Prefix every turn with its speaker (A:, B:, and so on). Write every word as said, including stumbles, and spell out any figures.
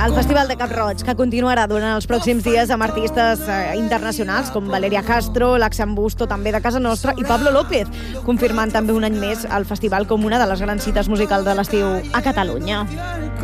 A: El Festival de Cap Roig, que continuarà durant els pròxims dies amb artistes eh, internacionals com Valeria Castro, l'Axan Busto, també de casa nostra, i Pablo López, confirmant també un any més el festival com una de les grans cites musicals de l'estiu a Catalunya.